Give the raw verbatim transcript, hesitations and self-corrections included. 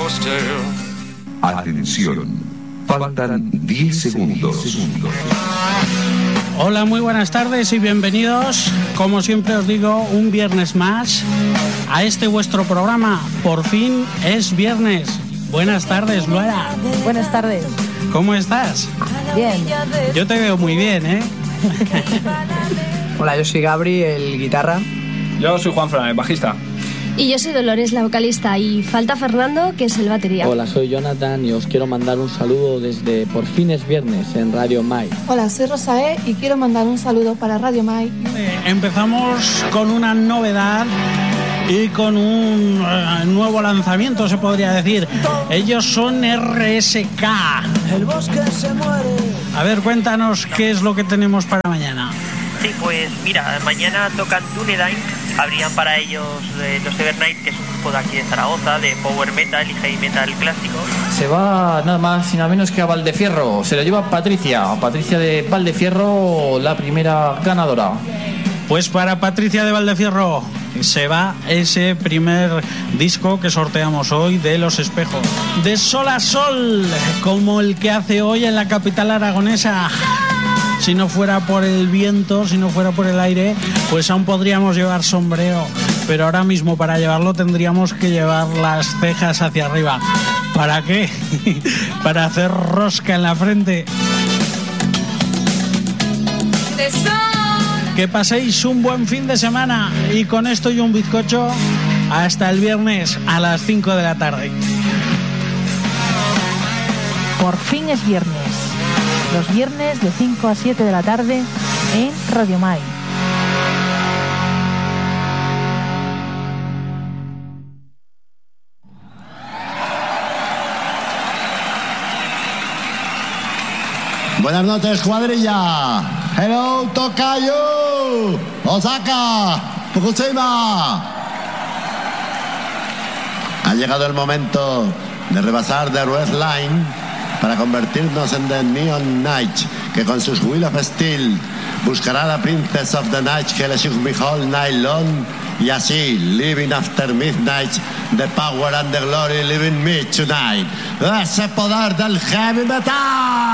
Atención, faltan diez segundos. Hola, muy buenas tardes y bienvenidos, como siempre os digo, un viernes más a este vuestro programa. Por fin es viernes. Buenas tardes, Luara. Buenas tardes. ¿Cómo estás? Bien. Yo te veo muy bien, ¿eh? Hola, yo soy Gabri, el guitarra. Yo soy Juanfran, el bajista. Y yo soy Dolores, la vocalista, y falta Fernando, que es el batería. Hola, soy Jonathan y os quiero mandar un saludo desde Por fin es viernes en Radio Mai. Hola, soy Rosae y quiero mandar un saludo para Radio Mai. Eh, empezamos con una novedad y con un uh, nuevo lanzamiento, se podría decir. Ellos son R S K. El bosque se muere. A ver, cuéntanos qué es lo que tenemos para mañana. Sí, pues mira, mañana tocan Dunedain. Habrían para ellos eh, los Evernight, que es un grupo de aquí de Zaragoza, de power metal y heavy metal clásico. Se va nada más y nada menos que a Valdefierro. Se lo lleva Patricia, Patricia de Valdefierro, la primera ganadora. Pues para Patricia de Valdefierro se va ese primer disco que sorteamos hoy de Los Espejos. De sol a sol, como el que hace hoy en la capital aragonesa. Si no fuera por el viento, si no fuera por el aire, pues aún podríamos llevar sombrero. Pero ahora mismo para llevarlo tendríamos que llevar las cejas hacia arriba. ¿Para qué? Para hacer rosca en la frente. Que paséis un buen fin de semana y con esto y un bizcocho hasta el viernes a las cinco de la tarde. Por fin es viernes. Los viernes de cinco a siete de la tarde en Radio Mai. Buenas noches, cuadrilla. Hello, Tokayo. Osaka, Fukushima. Ha llegado el momento de rebasar The Red Line para convertirnos en The Neon Knight, que con sus Wheel of Steel buscará a la Princess of the Night que le shook me all night long, y así, living after midnight, the power and the glory live in me tonight. ¡Ese poder del heavy metal!